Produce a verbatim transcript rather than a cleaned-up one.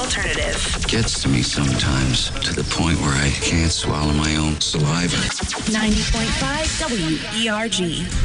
alternative. Gets to me sometimes, to the point where I can't swallow my own saliva. ninety point five W E R G.